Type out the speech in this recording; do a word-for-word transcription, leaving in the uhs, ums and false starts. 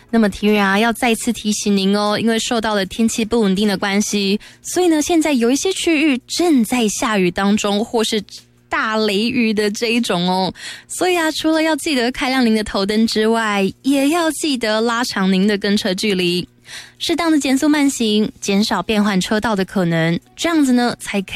那么体育啊，要再次提醒您哦，因为受到了天气不稳定的关系，所以呢，现在有一些区域正在下雨当中，或是大雷雨的这一种哦。所以啊，除了要记得开亮您的头灯之外，也要记得拉长您的跟车距离，适当的减速慢行，减少变换车道的可能，这样子呢，才可以